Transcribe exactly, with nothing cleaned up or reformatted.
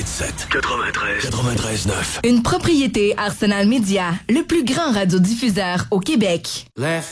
huit sept, quatre-vingt-treize, quatre-vingt-treize neuf. Une propriété Arsenal Média, le plus grand radiodiffuseur au Québec. Left